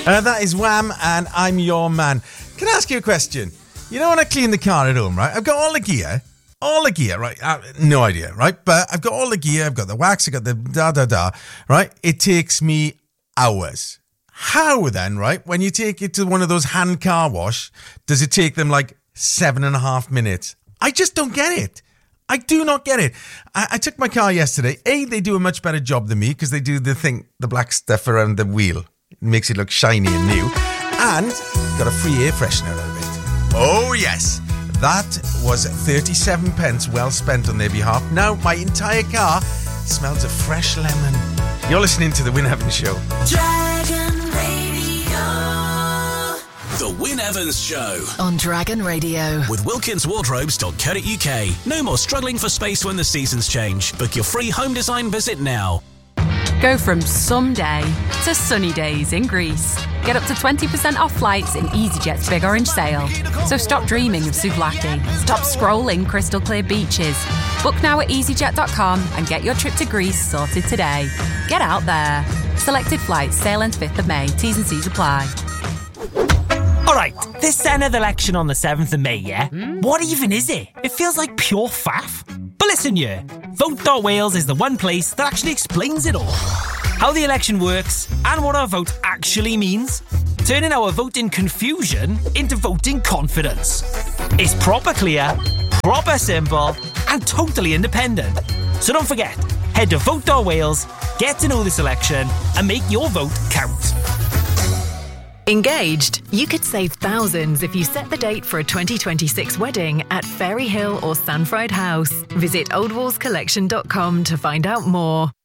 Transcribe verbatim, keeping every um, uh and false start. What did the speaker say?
Uh, that is Wham, and I'm your man. Can I ask you a question? You know when I clean the car at home, right? I've got all the gear, all the gear, right? Uh, no idea, right? But I've got all the gear, I've got the wax, I've got the da-da-da, right? It takes me hours. How then, right? When you take it to one of those hand car wash, does it take them like seven and a half minutes? I just don't get it. I do not get it. I, I took my car yesterday. A, they do a much better job than me because they do the thing, the black stuff around the wheel. It makes it look shiny and new. And got a free air freshener out of it. Oh, yes. That was thirty-seven pence well spent on their behalf. Now my entire car smells of fresh lemon. You're listening to The Win Evans Show. Dragon Radio. The Win Evans Show. On Dragon Radio. With wilkins wardrobes dot co dot uk. No more struggling for space when the seasons change. Book your free home design visit now. Go from someday to sunny days in Greece. Get up to twenty percent off flights in EasyJet's Big Orange Sale. So stop dreaming of Souvlaki. Stop scrolling crystal clear beaches. Book now at easyjet dot com and get your trip to Greece sorted today. Get out there. Selected flights sail ends fifth of May. T's and C's apply. Alright, this Senedd election on the seventh of May, yeah? Mm? What even is it? It feels like pure faff. But listen here, vote dot wales is the one place that actually explains it all. How the election works and what our vote actually means. Turning our voting confusion into voting confidence. It's proper clear, proper simple, and totally independent. So don't forget, head to vote dot wales, get to know this election, and make your vote count. Engaged? You could save thousands if you set the date for a twenty twenty-six wedding at Ferry Hill or Sanfried House. Visit old walls collection dot com to find out more.